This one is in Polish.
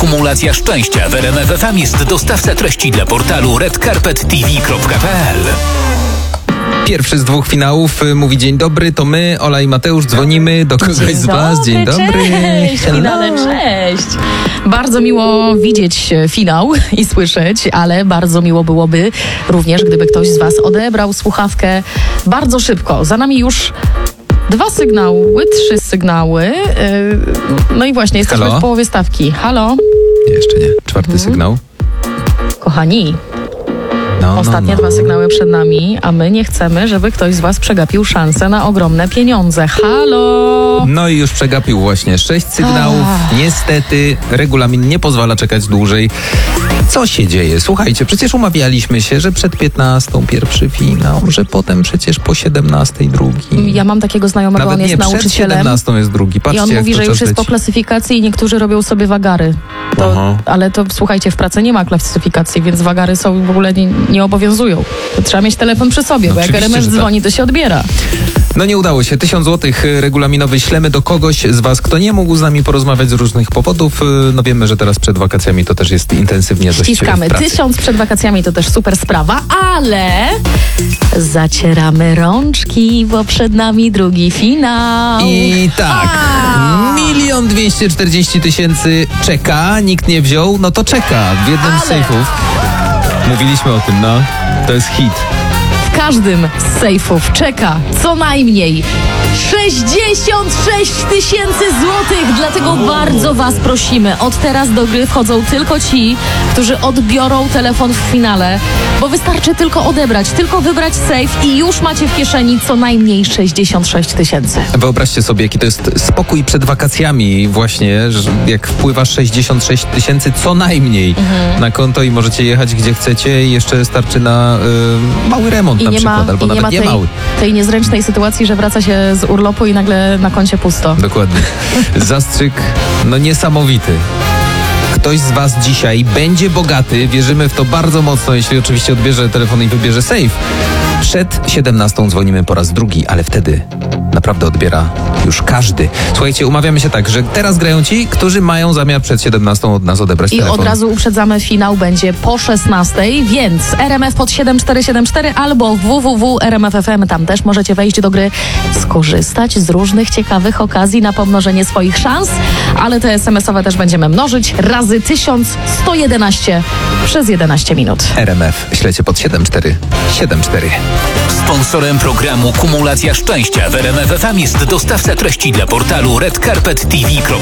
Kumulacja szczęścia w RMF FM jest dostawca treści dla portalu redcarpettv.pl. Pierwszy z dwóch finałów mówi dzień dobry, to my, Ola i Mateusz, dzwonimy do kogoś z was. Dzień dobry. Cześć, finale, cześć. Bardzo miło widzieć finał i słyszeć, ale bardzo miło byłoby również, gdyby ktoś z was odebrał słuchawkę bardzo szybko. Za nami już 2 sygnały, 3 sygnały. No i właśnie, jesteśmy w połowie stawki. Halo? Jeszcze nie. 4. sygnał. Kochani, ostatnie 2 sygnały przed nami, a my nie chcemy, żeby ktoś z was przegapił szansę na ogromne pieniądze. Halo? No i już przegapił właśnie 6 sygnałów. Niestety regulamin nie pozwala czekać dłużej. Co się dzieje? Słuchajcie, przecież umawialiśmy się, że przed 15 pierwszy finał, że potem przecież po 17 drugi. Ja mam takiego znajomego, Nawet on jest nie, nauczycielem. przed 17 jest drugi. Patrzcie, I on mówi, jak to że już jest leci. po klasyfikacji i niektórzy robią sobie wagary. Ale to słuchajcie, w pracy nie ma klasyfikacji, więc wagary są w ogóle nie obowiązują. To trzeba mieć telefon przy sobie, bo jak Oczywiście, RMF że tak. dzwoni, to się odbiera. No nie udało się. 1000 złotych regulaminowy ślemy do kogoś z was, kto nie mógł z nami porozmawiać z różnych powodów. No wiemy, że teraz przed wakacjami to też jest intensywnie dość Ściskamy. w pracy. 1000 przed wakacjami to też super sprawa, ale zacieramy rączki, bo przed nami drugi finał. I tak, 1 240 000 czeka, nikt nie wziął, no to czeka w jednym z sejfów. Mówiliśmy o tym, no. To jest hit. W każdym z sejfów czeka co najmniej 66 000 złotych, dlatego bardzo was prosimy. Od teraz do gry wchodzą tylko ci, którzy odbiorą telefon w finale, bo wystarczy tylko odebrać, tylko wybrać sejf i już macie w kieszeni co najmniej 66 000. Wyobraźcie sobie, jaki to jest spokój przed wakacjami właśnie, że jak wpływa 66 000 co najmniej na konto i możecie jechać gdzie chcecie i jeszcze starczy na mały remont na przykład, albo nawet nie mały. Tej niezręcznej sytuacji, że wraca się z urlopu i nagle na koncie pusto. Dokładnie. Zastrzyk, no niesamowity. Ktoś z was dzisiaj będzie bogaty, wierzymy w to bardzo mocno, jeśli oczywiście odbierze telefon i wybierze safe. Przed 17 dzwonimy po raz drugi, ale wtedy naprawdę odbiera już każdy. Słuchajcie, umawiamy się tak, że teraz grają ci, którzy mają zamiar przed 17 od nas odebrać telefon. I od razu uprzedzamy, finał będzie po 16, więc RMF pod 7474 albo www.rmf.fm, tam też możecie wejść do gry, skorzystać z różnych ciekawych okazji na pomnożenie swoich szans, ale te SMS-owe też będziemy mnożyć razy 1111 przez 11 minut. RMF, ślecie pod 7474. Sponsorem programu Kumulacja szczęścia w RMF FM jest dostawca treści dla portalu redcarpettv.pl.